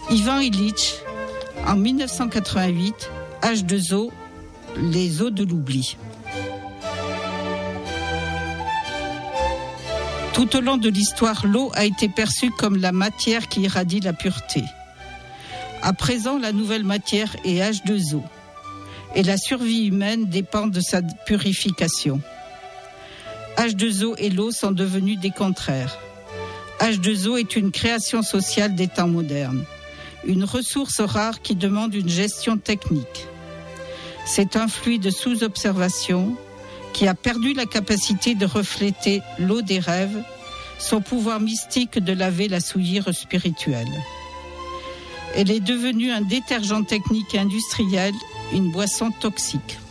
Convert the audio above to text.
Ivan Illich, en 1988, H2O, les eaux de l'oubli. Tout au long de l'histoire, l'eau a été perçue comme la matière qui irradie la pureté. À présent, la nouvelle matière est H2O. Et la survie humaine dépend de sa purification. H2O et l'eau sont devenus des contraires. H2O est une création sociale des temps modernes, une ressource rare qui demande une gestion technique. C'est un fluide sous observation qui a perdu la capacité de refléter l'eau des rêves, son pouvoir mystique de laver la souillure spirituelle. Elle est devenue un détergent technique et industriel, une boisson toxique.